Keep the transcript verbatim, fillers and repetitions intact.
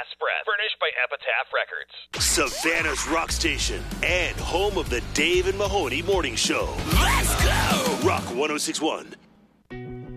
Spread. Furnished by Epitaph Records. Savannah's rock station and home of the Dave and Mahoney Morning Show. Let's go! Rock one oh six point one.